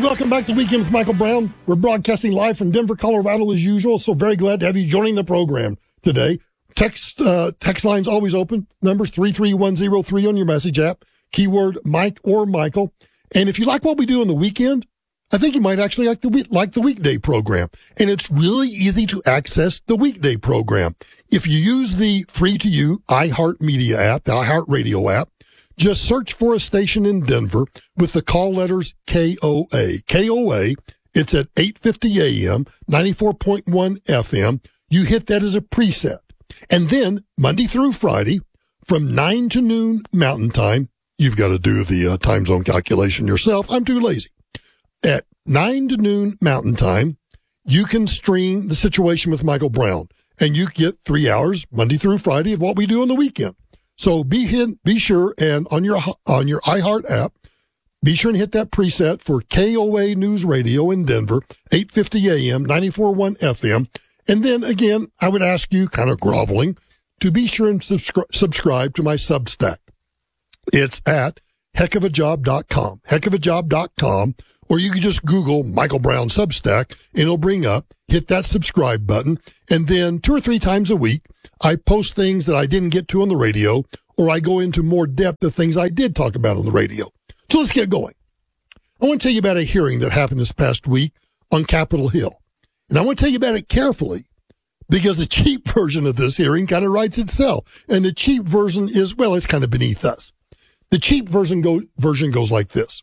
Welcome back to Weekend with Michael Brown. We're broadcasting live from Denver, Colorado as usual. So very glad to have you joining the program today. Text line's always open. Numbers 33103 on your message app. Keyword Mike or Michael. And if you like what we do on the weekend, I think you might actually like the weekday program. And it's really easy to access the weekday program. If you use the free-to-you iHeartMedia app, the iHeartRadio app, just search for a station in Denver with the call letters KOA. KOA, it's at 8:50 a.m., 94.1 FM. You hit that as a preset. And then Monday through Friday, from 9 to noon Mountain Time, you've got to do the time zone calculation yourself. I'm too lazy. At 9 to noon Mountain Time, you can stream The Situation with Michael Brown, and you get 3 hours Monday through Friday of what we do on the weekend. So be sure, and on your iHeart app, be sure and hit that preset for KOA News Radio in Denver, 8:50 a.m., 94.1 FM. And then, again, I would ask you, kind of groveling, to be sure and subscribe to my Substack. It's at heckofajob.com, heckofajob.com, or you can just Google Michael Brown Substack, and it'll bring up, hit that subscribe button, and then 2 or 3 times a week, I post things that I didn't get to on the radio, or I go into more depth of things I did talk about on the radio. So let's get going. I want to tell you about a hearing that happened this past week on Capitol Hill. And I want to tell you about it carefully, because the cheap version of this hearing kind of writes itself. And the cheap version is, well, it's kind of beneath us. The cheap version goes like this.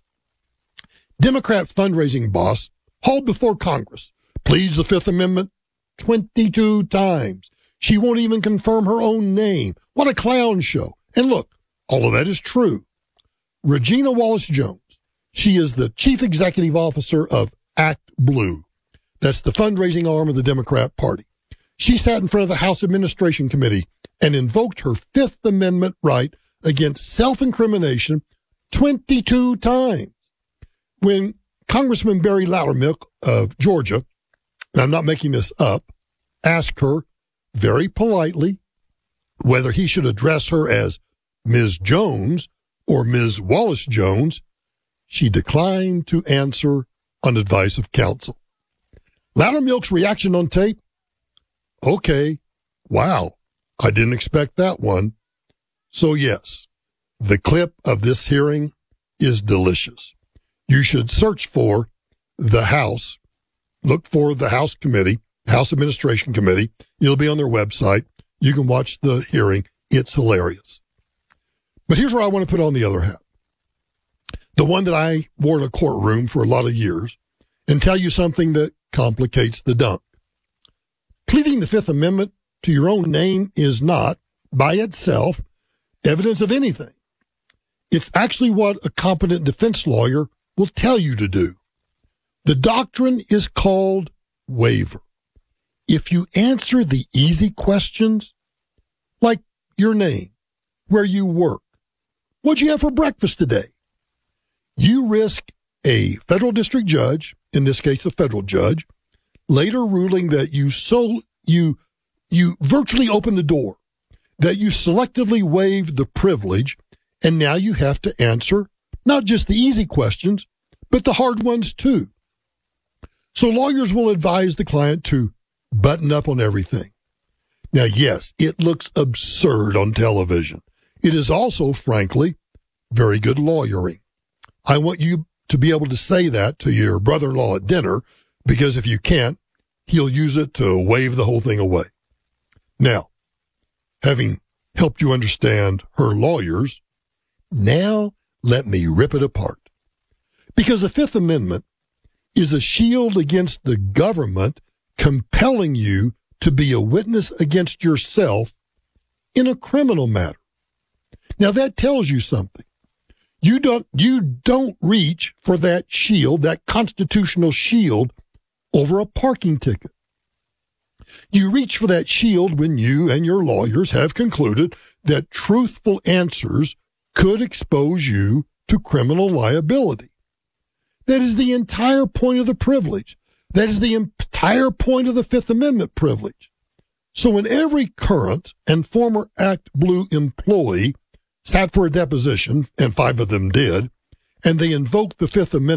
Democrat fundraising boss hauled before Congress, pleads the Fifth Amendment 22 times. She won't even confirm her own name. What a clown show. And look, all of that is true. Regina Wallace-Jones, she is the chief executive officer of Act Blue. That's the fundraising arm of the Democrat Party. She sat in front of the House Administration Committee and invoked her Fifth Amendment right against self-incrimination 22 times. When Congressman Barry Loudermilk of Georgia, and I'm not making this up, asked her very politely whether he should address her as Ms. Jones or Ms. Wallace-Jones, she declined to answer on advice of counsel. Loudermilk's reaction on tape, okay, wow, I didn't expect that one. So yes, the clip of this hearing is delicious. You should search for the House, look for the House Committee, House Administration Committee. It'll be on their website. You can watch the hearing. It's hilarious. But here's where I want to put on the other hat. The one that I wore in a courtroom for a lot of years, and tell you something that complicates the dunk. Pleading the Fifth Amendment to your own name is not, by itself, evidence of anything. It's actually what a competent defense lawyer will tell you to do. The doctrine is called waiver. If you answer the easy questions, like your name, where you work, what'd you have for breakfast today, you risk a federal district judge, in this case a federal judge, later ruling that you virtually opened the door, that you selectively waived the privilege, and now you have to answer not just the easy questions, but the hard ones too. So lawyers will advise the client to button up on everything. Now, yes, it looks absurd on television. It is also, frankly, very good lawyering. I want you to be able to say that to your brother-in-law at dinner, because if you can't, he'll use it to wave the whole thing away. Now, having helped you understand her lawyers, now let me rip it apart. Because the Fifth Amendment is a shield against the government compelling you to be a witness against yourself in a criminal matter. Now that tells you something. You don't reach for that shield, that constitutional shield, over a parking ticket. You reach for that shield when you and your lawyers have concluded that truthful answers could expose you to criminal liability. That is the entire point of the privilege. That is the entire point of the Fifth Amendment privilege. So when every current and former Act Blue employee sat for a deposition, and 5 of them did, and they invoked the Fifth Amendment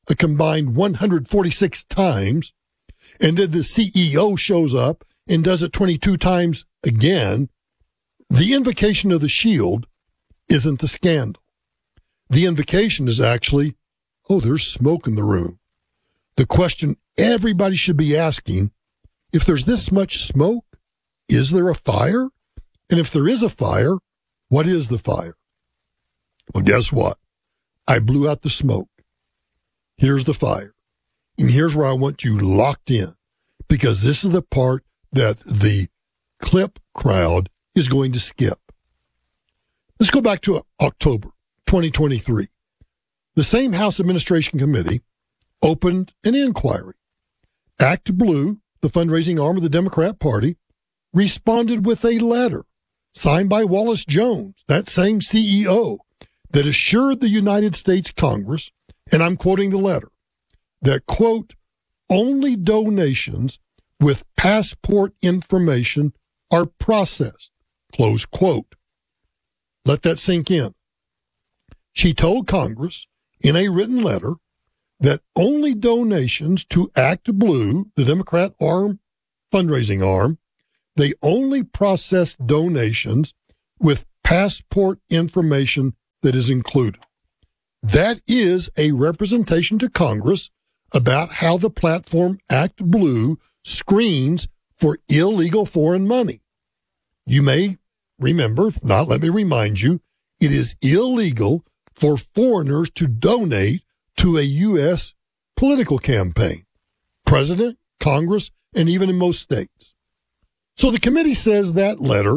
a combined 146 times, and then the CEO shows up and does it 22 times again, the invocation of the shield isn't the scandal. The invocation is actually, oh, there's smoke in the room. The question everybody should be asking, if there's this much smoke, is there a fire? And if there is a fire, what is the fire? Well, guess what? I blew out the smoke. Here's the fire. And here's where I want you locked in, because this is the part that the clip crowd is going to skip. Let's go back to October 2023. The same House Administration Committee opened an inquiry. Act Blue, the fundraising arm of the Democrat Party, responded with a letter signed by Wallace Jones, that same CEO, that assured the United States Congress, and I'm quoting the letter, that, quote, only donations with passport information are processed, close quote. Let that sink in. She told Congress in a written letter that only donations to Act Blue, the Democrat arm, fundraising arm, they only process donations with passport information that is included. That is a representation to Congress about how the platform Act Blue screens for illegal foreign money. You may remember, if not, let me remind you, it is illegal for foreigners to donate to a U.S. political campaign, president, Congress, and even in most states. So the committee says that letter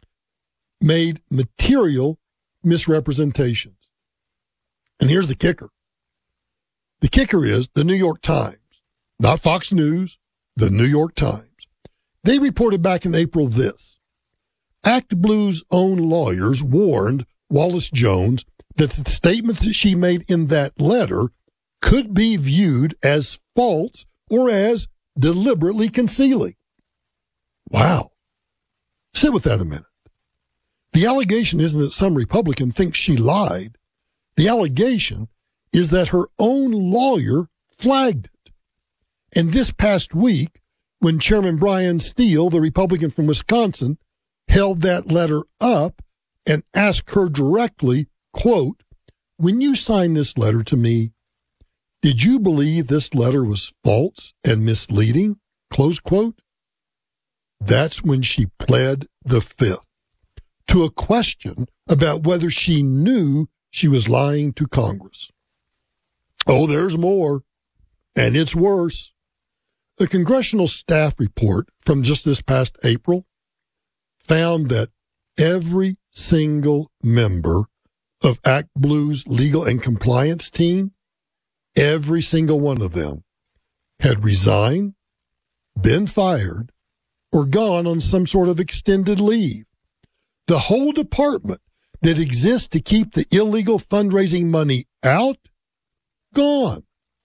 made material misrepresentations. And here's the kicker. The kicker is the New York Times, not Fox News, the New York Times. They reported back in April this. Act Blue's own lawyers warned Wallace Jones that the statements that she made in that letter could be viewed as false or as deliberately concealing. Wow. Sit with that a minute. The allegation isn't that some Republican thinks she lied. The allegation is that her own lawyer flagged it. And this past week, when Chairman Brian Steele, the Republican from Wisconsin, held that letter up and asked her directly, quote, when you signed this letter to me, did you believe this letter was false and misleading? Close quote. That's when she pled the fifth to a question about whether she knew she was lying to Congress. Oh, there's more, and it's worse. The congressional staff report from just this past April found that every single member of Act Blue's legal and compliance team, every single one of them, had resigned, been fired, or gone on some sort of extended leave. The whole department that exists to keep the illegal fundraising money out, gone.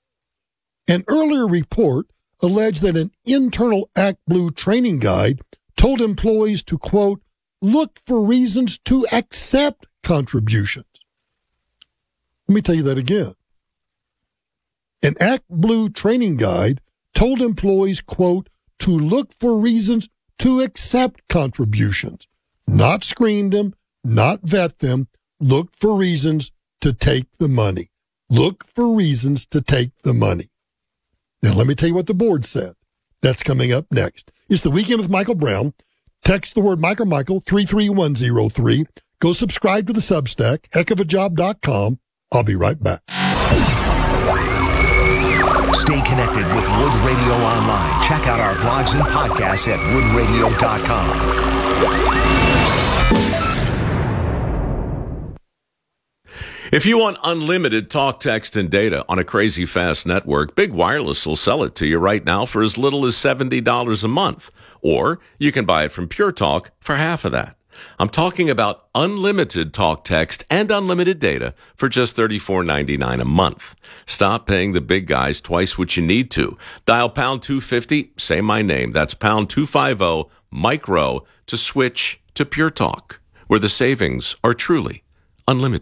An earlier report alleged that an internal Act Blue training guide told employees to, quote, look for reasons to accept contributions. Let me tell you that again. An Act Blue training guide told employees, quote, to look for reasons to accept contributions, not screen them, not vet them, look for reasons to take the money. Look for reasons to take the money. Now, let me tell you what the board said. That's coming up next. It's the Weekend with Michael Brown. Text the word Mike or Michael 33103. Go subscribe to the Substack, heckofajob.com. I'll be right back. Stay connected with Wood Radio Online. Check out our blogs and podcasts at woodradio.com. If you want unlimited talk, text, and data on a crazy fast network, Big Wireless will sell it to you right now for as little as $70 a month. Or you can buy it from Pure Talk for half of that. I'm talking about unlimited talk, text, and unlimited data for just $34.99 a month. Stop paying the big guys twice what you need to. Dial pound 250, say my name. That's pound 250, micro, to switch to Pure Talk, where the savings are truly unlimited.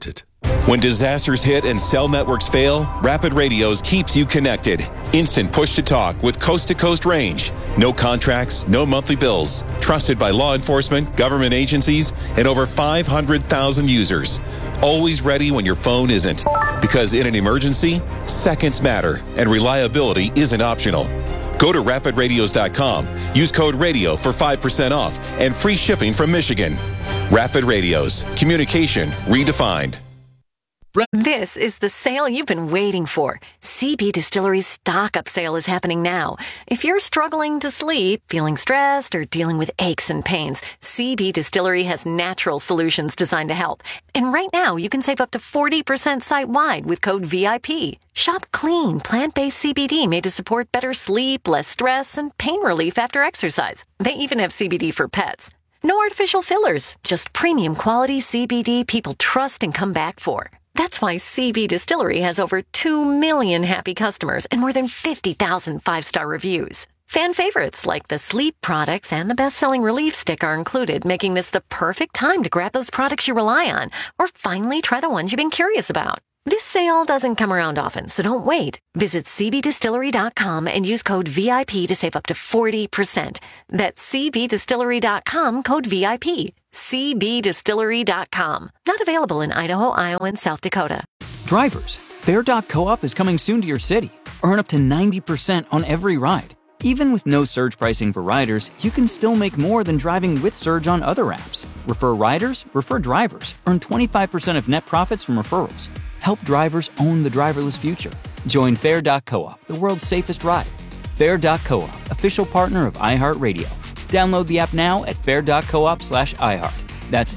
When disasters hit and cell networks fail, Rapid Radios keeps you connected. Instant push-to-talk with coast-to-coast range. No contracts, no monthly bills. Trusted by law enforcement, government agencies, and over 500,000 users. Always ready when your phone isn't. Because in an emergency, seconds matter, and reliability isn't optional. Go to rapidradios.com. Use code RADIO for 5% off and free shipping from Michigan. Rapid Radios. Communication redefined. This is the sale you've been waiting for. CB Distillery's stock-up sale is happening now. If you're struggling to sleep, feeling stressed, or dealing with aches and pains, CB Distillery has natural solutions designed to help. And right now, you can save up to 40% site-wide with code VIP. Shop clean, plant-based CBD made to support better sleep, less stress, and pain relief after exercise. They even have CBD for pets. No artificial fillers, just premium quality CBD people trust and come back for. That's why CB Distillery has over 2 million happy customers and more than 50,000 five-star reviews. Fan favorites like the sleep products and the best-selling relief stick are included, making this the perfect time to grab those products you rely on or finally try the ones you've been curious about. This sale doesn't come around often, so don't wait. Visit cbdistillery.com and use code VIP to save up to 40%. That's cbdistillery.com, code VIP. cbdistillery.com. Not available in Idaho, Iowa, and South Dakota. Drivers, Fair.coop is coming soon to your city. Earn up to 90% on every ride. Even with no surge pricing for riders, you can still make more than driving with surge on other apps. Refer riders, refer drivers. Earn 25% of net profits from referrals. Help drivers own the driverless future. Join Fair.coop, the world's safest ride. Fair.coop, official partner of iHeartRadio. Download the app now at fair.coop/iHeart. That's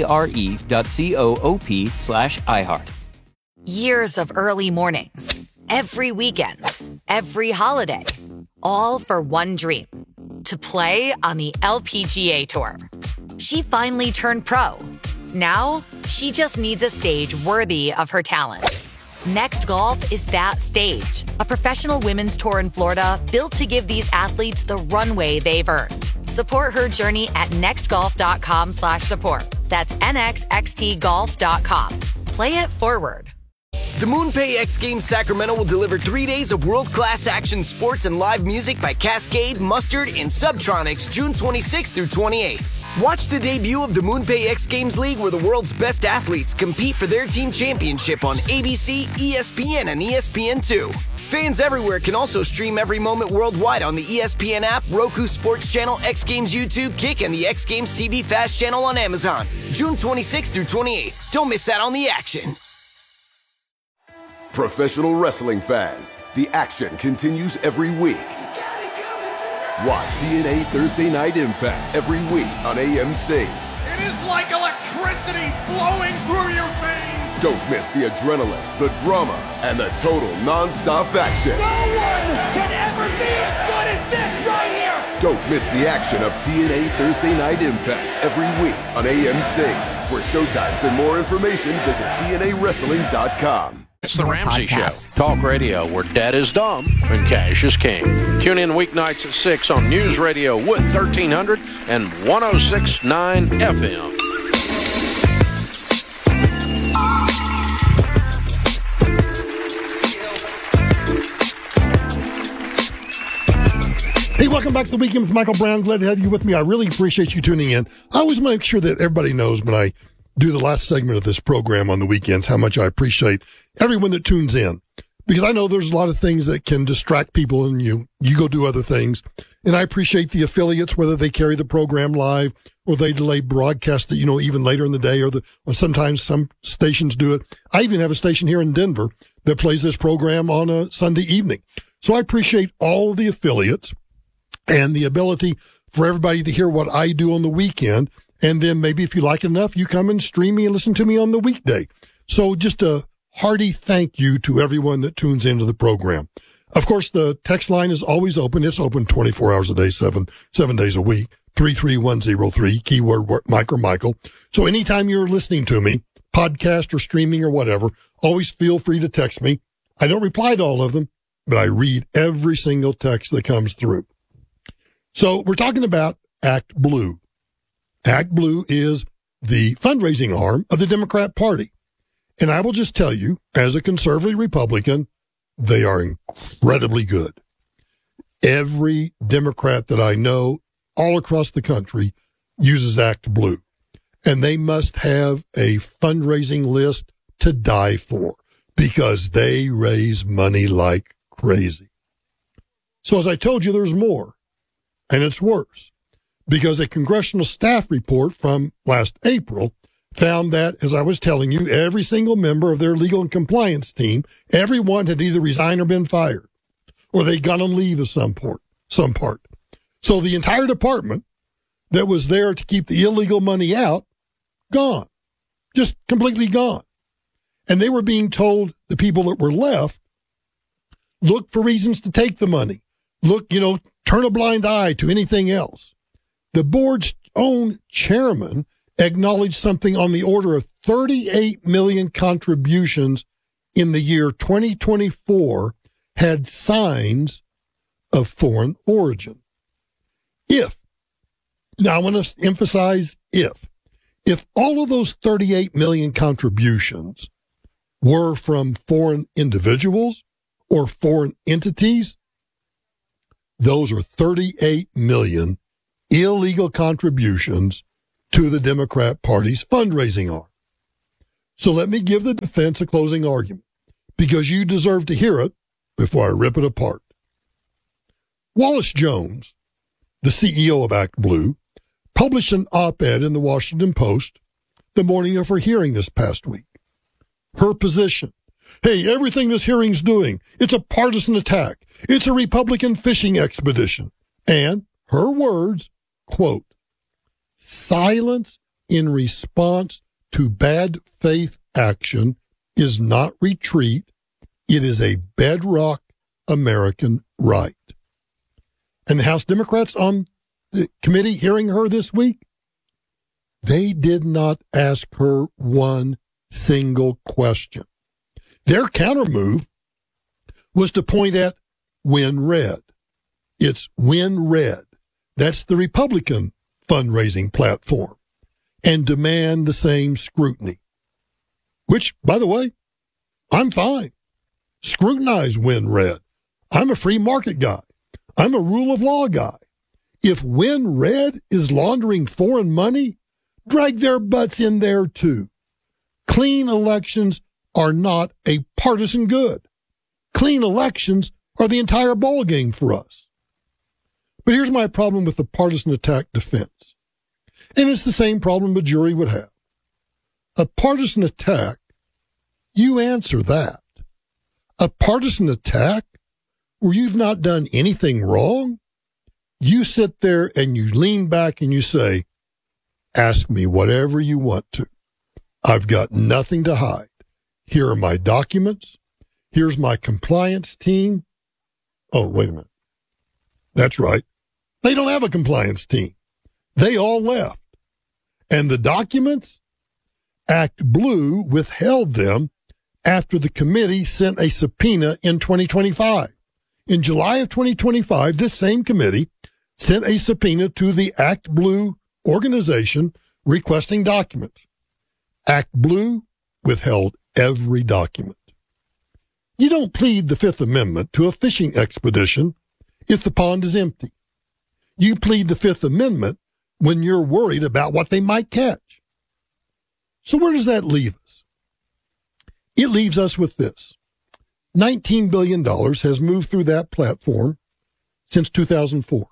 FARE.coop/iHeart. Years of early mornings, every weekend, every holiday, all for one dream, to play on the LPGA Tour. She finally turned pro. Now, she just needs a stage worthy of her talent. Next Golf is that stage, a professional women's tour in Florida built to give these athletes the runway they've earned. Support her journey at nextgolf.com/support. That's nxxtgolf.com. Play it forward. The MoonPay X Games Sacramento will deliver 3 days of world-class action sports and live music by Cascade, Mustard, and Subtronics June 26th through 28th. Watch the debut of the MoonPay X Games League where the world's best athletes compete for their team championship on ABC, ESPN, and ESPN2. Fans everywhere can also stream every moment worldwide on the ESPN app, Roku Sports Channel, X Games YouTube, Kick, and the X Games TV Fast channel on Amazon. June 26th through 28th. Don't miss out on the action. Professional wrestling fans, the action continues every week. Watch TNA Thursday Night Impact every week on AMC. It is like electricity flowing through your veins. Don't miss the adrenaline, the drama, and the total non-stop action. No one can ever be as good as this right here. Don't miss the action of TNA Thursday Night Impact every week on AMC. For showtimes and more information, visit TNAWrestling.com. It's the Ramsey Show. Talk radio where dead is dumb and cash is king. Tune in weeknights at 6 on News Radio Wood 1300 and 106.9 FM. Hey, welcome back to the Weekend with Michael Brown. Glad to have you with me. I really appreciate you tuning in. I always make sure that everybody knows when I do the last segment of this program on the weekends how much I appreciate everyone that tunes in, because I know there's a lot of things that can distract people and you go do other things. And I appreciate the affiliates, whether they carry the program live or they delay broadcast it, even later in the day, or sometimes some stations do it. I even have a station here in Denver that plays this program on a Sunday evening. So I appreciate all the affiliates and the ability for everybody to hear what I do on the weekend. And then maybe if you like it enough, you come and stream me and listen to me on the weekday. So just a hearty thank you to everyone that tunes into the program. Of course, the text line is always open. It's open 24 hours a day, seven days a week, 33103, keyword Mike or Michael. So anytime you're listening to me, podcast or streaming or whatever, always feel free to text me. I don't reply to all of them, but I read every single text that comes through. So we're talking about Act Blue. Act Blue is the fundraising arm of the Democrat Party. And I will just tell you, as a conservative Republican, they are incredibly good. Every Democrat that I know all across the country uses ActBlue, and they must have a fundraising list to die for because they raise money like crazy. So as I told you, there's more, and it's worse, because a congressional staff report from last April found that, as I was telling you, every single member of their legal and compliance team, everyone had either resigned or been fired, or they'd gone on leave of some part. So the entire department that was there to keep the illegal money out, gone. Just completely gone. And they were being told, the people that were left, look for reasons to take the money. Look, turn a blind eye to anything else. The board's own chairman acknowledged something on the order of 38 million contributions in the year 2024 had signs of foreign origin. Now I want to emphasize if all of those 38 million contributions were from foreign individuals or foreign entities, those are 38 million illegal contributions to the Democrat Party's fundraising arm. So let me give the defense a closing argument, because you deserve to hear it before I rip it apart. Wallace Jones, the CEO of ActBlue, published an op-ed in the Washington Post the morning of her hearing this past week. Her position: hey, everything this hearing's doing, it's a partisan attack. It's a Republican fishing expedition. And her words, quote, silence in response to bad faith action is not retreat. It is a bedrock American right. And the House Democrats on the committee hearing her this week, they did not ask her one single question. Their countermove was to point at Win Red. It's Win Red. That's the Republican fundraising platform, and demand the same scrutiny. Which, by the way, I'm fine. Scrutinize Win Red. I'm a free market guy. I'm a rule of law guy. If Win Red is laundering foreign money, drag their butts in there too. Clean elections are not a partisan good. Clean elections are the entire ballgame for us. But here's my problem with the partisan attack defense. And it's the same problem a jury would have. A partisan attack, you answer that. A partisan attack where you've not done anything wrong, you sit there and you lean back and you say, ask me whatever you want to. I've got nothing to hide. Here are my documents. Here's my compliance team. Oh, wait a minute. That's right. They don't have a compliance team. They all left. And the documents, ActBlue withheld them after the committee sent a subpoena in 2025. In July of 2025, this same committee sent a subpoena to the ActBlue organization requesting documents. ActBlue withheld every document. You don't plead the Fifth Amendment to a fishing expedition if the pond is empty. You plead the Fifth Amendment when you're worried about what they might catch. So where does that leave us? It leaves us with this. $19 billion has moved through that platform since 2004.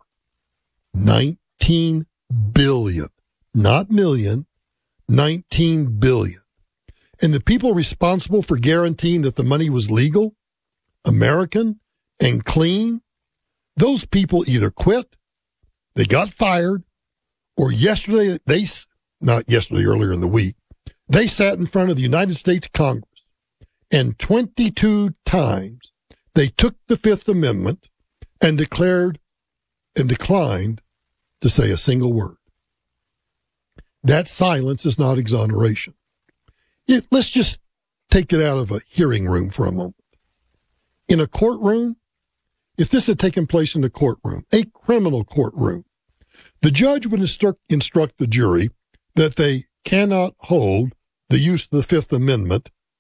19 billion, not million, 19 billion. And the people responsible for guaranteeing that the money was legal, American, and clean, those people either quit, they got fired, or earlier in the week, they sat in front of the United States Congress, and 22 times they took the Fifth Amendment and declared and declined to say a single word. That silence is not exoneration. Let's just take it out of a hearing room for a moment. In a courtroom, if this had taken place in a courtroom, a criminal courtroom, the judge would instruct the jury that they cannot hold the use of the Fifth Amendment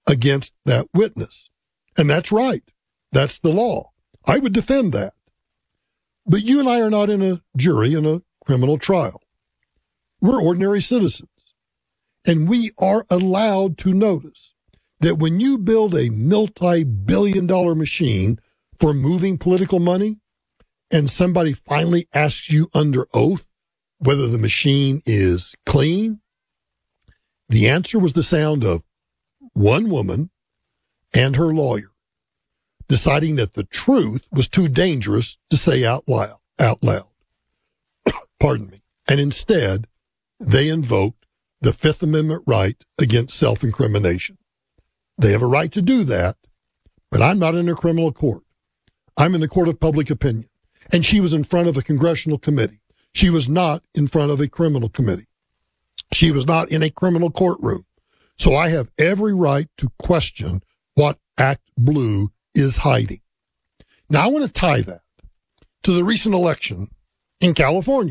against that witness. And that's right. That's the law. I would defend that. But you and I are not in a jury in a criminal trial. We're ordinary citizens. And we are allowed to notice that when you build a multi-billion-dollar machine for moving political money, and somebody finally asks you under oath whether the machine is clean, the answer was the sound of one woman and her lawyer deciding that the truth was too dangerous to say out loud. Pardon me. And instead, they invoked the Fifth Amendment right against self-incrimination. They have a right to do that, but I'm not in a criminal court. I'm in the court of public opinion. And she was in front of a congressional committee. She was not in front of a criminal committee. She was not in a criminal courtroom. So I have every right to question what Act Blue is hiding. Now, I want to tie that to the recent election in California.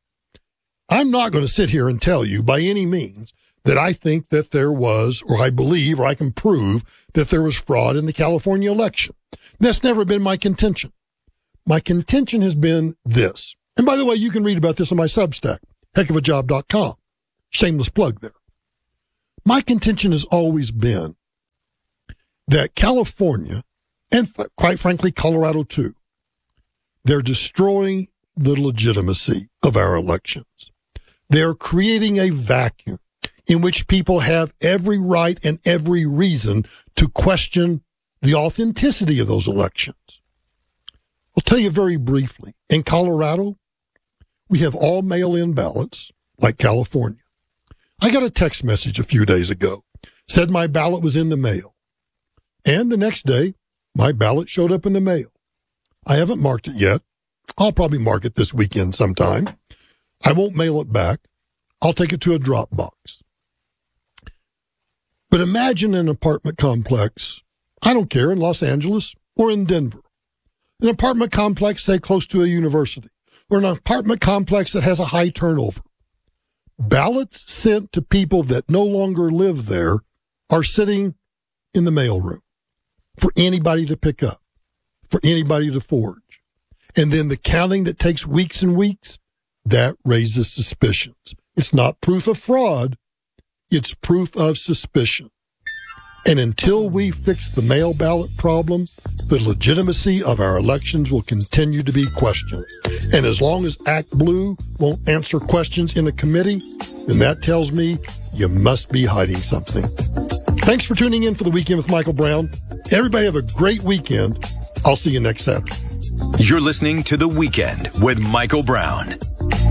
I'm not going to sit here and tell you by any means that I think that there was, or I believe, or I can prove that there was fraud in the California election. That's never been my contention. My contention has been this. And by the way, you can read about this on my Substack, heckofajob.com. Shameless plug there. My contention has always been that California, and quite frankly, Colorado too, they're destroying the legitimacy of our elections. They're creating a vacuum in which people have every right and every reason to question the authenticity of those elections. I'll tell you very briefly. In Colorado, we have all mail-in ballots, like California. I got a text message a few days ago, said my ballot was in the mail. And the next day, my ballot showed up in the mail. I haven't marked it yet. I'll probably mark it this weekend sometime. I won't mail it back. I'll take it to a drop box. But imagine an apartment complex, I don't care, in Los Angeles or in Denver. An apartment complex, say, close to a university, or an apartment complex that has a high turnover. Ballots sent to people that no longer live there are sitting in the mailroom for anybody to pick up, for anybody to forge. And then the counting that takes weeks and weeks, that raises suspicions. It's not proof of fraud. It's proof of suspicion. And until we fix the mail ballot problem, the legitimacy of our elections will continue to be questioned. And as long as Act Blue won't answer questions in the committee, then that tells me you must be hiding something. Thanks for tuning in for the Weekend with Michael Brown. Everybody have a great weekend. I'll see you next Saturday. You're listening to The Weekend with Michael Brown.